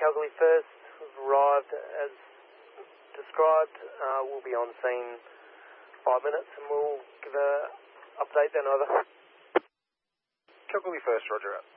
Calgary First. We've arrived as described. We'll be on scene 5 minutes and we'll give an update then, over. Calgary First, roger out.